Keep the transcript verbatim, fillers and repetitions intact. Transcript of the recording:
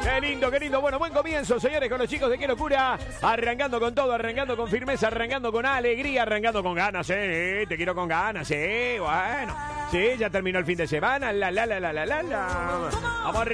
Qué lindo, qué lindo. Bueno, buen comienzo, señores, con los chicos de Qué Locura. Arrancando con todo, arrancando con firmeza, arrancando con alegría, arrancando con ganas, eh. Te quiero con ganas, eh. Bueno, sí, ya terminó el fin de semana. La, la, la, la, la, la, la. Vamos arriba.